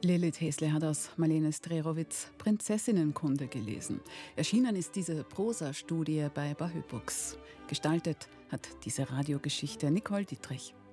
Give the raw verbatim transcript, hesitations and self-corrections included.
Lilith Häsle hat aus Marlene Strerowitz Prinzessinnenkunde gelesen. Erschienen ist diese Prosastudie bei Bahö Books. Gestaltet hat diese Radiogeschichte Nicole Dietrich.